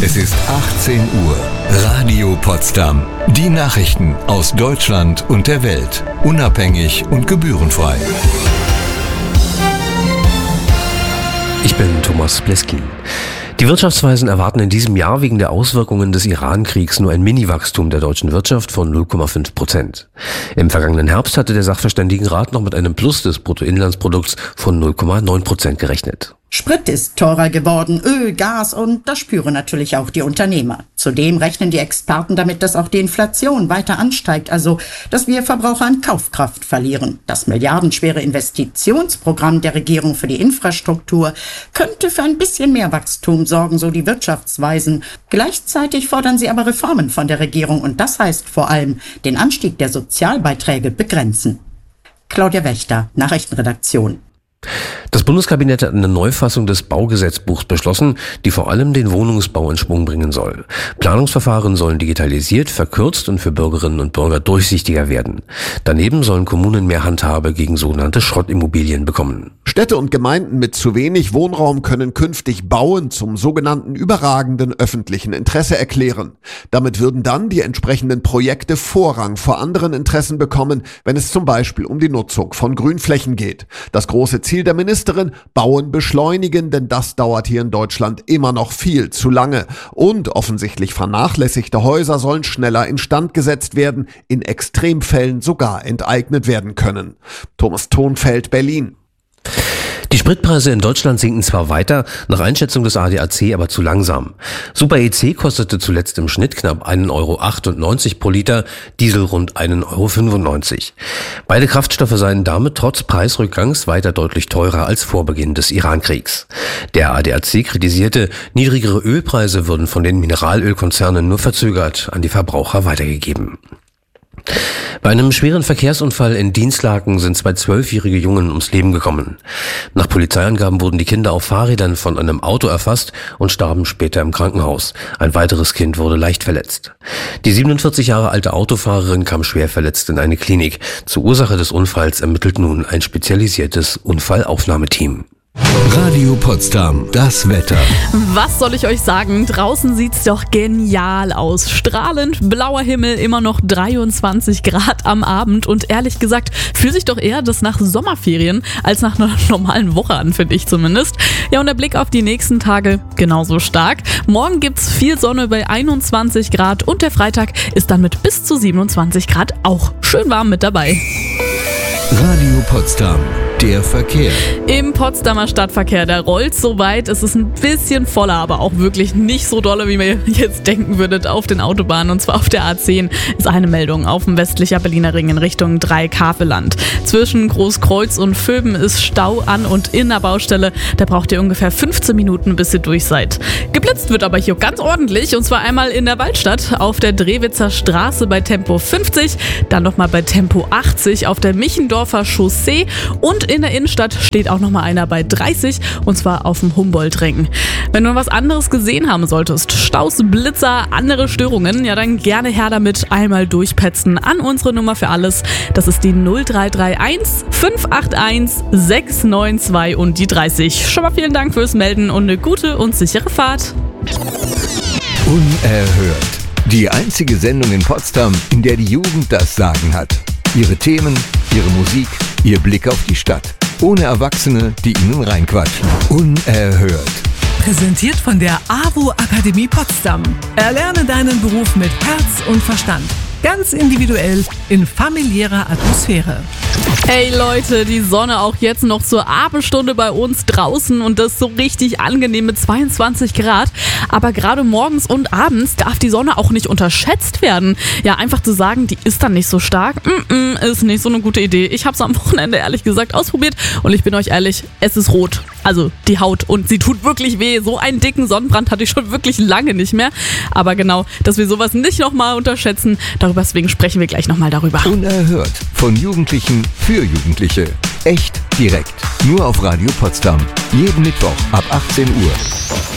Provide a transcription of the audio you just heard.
Es ist 18 Uhr. Radio Potsdam. Die Nachrichten aus Deutschland und der Welt. Unabhängig und gebührenfrei. Ich bin Thomas Bleskin. Die Wirtschaftsweisen erwarten in diesem Jahr wegen der Auswirkungen des Iran-Kriegs nur ein Mini-Wachstum der deutschen Wirtschaft von 0,5%. Im vergangenen Herbst hatte der Sachverständigenrat noch mit einem Plus des Bruttoinlandsprodukts von 0,9% gerechnet. Sprit ist teurer geworden, Öl, Gas und das spüren natürlich auch die Unternehmer. Zudem rechnen die Experten damit, dass auch die Inflation weiter ansteigt, also dass wir Verbraucher an Kaufkraft verlieren. Das milliardenschwere Investitionsprogramm der Regierung für die Infrastruktur könnte für ein bisschen mehr Wachstum sorgen, so die Wirtschaftsweisen. Gleichzeitig fordern sie aber Reformen von der Regierung und das heißt vor allem den Anstieg der Sozialbeiträge begrenzen. Claudia Wächter, Nachrichtenredaktion. Das Bundeskabinett hat eine Neufassung des Baugesetzbuchs beschlossen, die vor allem den Wohnungsbau in Schwung bringen soll. Planungsverfahren sollen digitalisiert, verkürzt und für Bürgerinnen und Bürger durchsichtiger werden. Daneben sollen Kommunen mehr Handhabe gegen sogenannte Schrottimmobilien bekommen. Städte und Gemeinden mit zu wenig Wohnraum können künftig Bauen zum sogenannten überragenden öffentlichen Interesse erklären. Damit würden dann die entsprechenden Projekte Vorrang vor anderen Interessen bekommen, wenn es zum Beispiel um die Nutzung von Grünflächen geht. Das große Ziel der Ministerin: Bauen beschleunigen, denn das dauert hier in Deutschland immer noch viel zu lange. Und offensichtlich vernachlässigte Häuser sollen schneller instand gesetzt werden, in Extremfällen sogar enteignet werden können. Thomas Thonfeld, Berlin. Die Spritpreise in Deutschland sinken zwar weiter, nach Einschätzung des ADAC aber zu langsam. Super EC kostete zuletzt im Schnitt knapp 1,98 € pro Liter, Diesel rund 1,95 €. Beide Kraftstoffe seien damit trotz Preisrückgangs weiter deutlich teurer als vor Beginn des Iran-Kriegs. Der ADAC kritisierte, niedrigere Ölpreise würden von den Mineralölkonzernen nur verzögert an die Verbraucher weitergegeben. Bei einem schweren Verkehrsunfall in Dinslaken sind 2 12-jährige Jungen ums Leben gekommen. Nach Polizeiangaben wurden die Kinder auf Fahrrädern von einem Auto erfasst und starben später im Krankenhaus. Ein weiteres Kind wurde leicht verletzt. Die 47 Jahre alte Autofahrerin kam schwer verletzt in eine Klinik. Zur Ursache des Unfalls ermittelt nun ein spezialisiertes Unfallaufnahmeteam. Radio Potsdam, das Wetter. Was soll ich euch sagen? Draußen sieht's doch genial aus. Strahlend blauer Himmel, immer noch 23 Grad am Abend und ehrlich gesagt fühlt sich doch eher das nach Sommerferien als nach einer normalen Woche an, finde ich zumindest. Ja, und der Blick auf die nächsten Tage genauso stark. Morgen gibt's viel Sonne bei 21 Grad und der Freitag ist dann mit bis zu 27 Grad auch schön warm mit dabei. Radio Potsdam, der Verkehr. Im Potsdamer Stadtverkehr, der rollt soweit. Es ist ein bisschen voller, aber auch wirklich nicht so dolle, wie ihr jetzt denken würdet, auf den Autobahnen. Und zwar auf der A10 ist eine Meldung auf dem westlicher Berliner Ring in Richtung Dreikaveland. Zwischen Großkreuz und Vöben ist Stau an und in der Baustelle. Da braucht ihr ungefähr 15 Minuten, bis ihr durch seid. Geblitzt wird aber hier ganz ordentlich. Und zwar einmal in der Waldstadt auf der Drewitzer Straße bei Tempo 50, dann nochmal bei Tempo 80 auf der Michendorfer Chaussee und in der Innenstadt steht auch nochmal einer bei 30 und zwar auf dem Humboldt-Ring. Wenn du was anderes gesehen haben solltest, Staus, Blitzer, andere Störungen, ja dann gerne her damit, einmal durchpetzen an unsere Nummer für alles. Das ist die 0331 581 692 und die 30. Schon mal vielen Dank fürs Melden und eine gute und sichere Fahrt. Unerhört. Die einzige Sendung in Potsdam, in der die Jugend das Sagen hat. Ihre Themen, ihre Musik, ihr Blick auf die Stadt. Ohne Erwachsene, die ihnen reinquatschen. Unerhört. Präsentiert von der AWO Akademie Potsdam. Erlerne deinen Beruf mit Herz und Verstand. Ganz individuell in familiärer Atmosphäre. Hey Leute, die Sonne auch jetzt noch zur Abendstunde bei uns draußen und das so richtig angenehm mit 22 Grad. Aber gerade morgens und abends darf die Sonne auch nicht unterschätzt werden. Ja, einfach zu sagen, die ist dann nicht so stark, ist nicht so eine gute Idee. Ich habe es am Wochenende ehrlich gesagt ausprobiert und ich bin euch ehrlich, es ist rot. Also die Haut und sie tut wirklich weh. So einen dicken Sonnenbrand hatte ich schon wirklich lange nicht mehr. Aber genau, dass wir sowas nicht nochmal unterschätzen, deswegen sprechen wir gleich nochmal darüber. Unerhört. Von Jugendlichen für Jugendliche. Echt direkt. Nur auf Radio Potsdam. Jeden Mittwoch ab 18 Uhr.